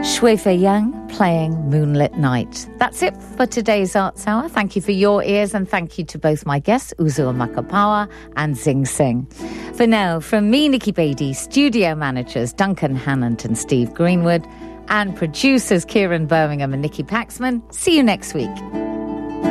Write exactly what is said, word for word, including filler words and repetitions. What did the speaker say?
Shui Fei Yang playing Moonlit Night. That's it for today's Arts Hour. Thank you for your ears and thank you to both my guests, Uzua Makapawa and Zing Singh. For now, from me, Nikki Beattie, studio managers Duncan Hannant and Steve Greenwood, and producers Kieran Birmingham and Nikki Paxman, see you next week.